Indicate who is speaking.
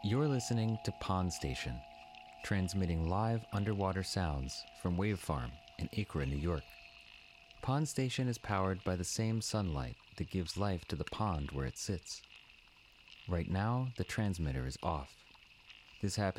Speaker 1: You're listening to Pond Station, transmitting live underwater sounds from Wave Farm in Acra, New York. Pond Station is powered by the same sunlight that gives life to the pond where it sits. Right now, the transmitter is off. This happens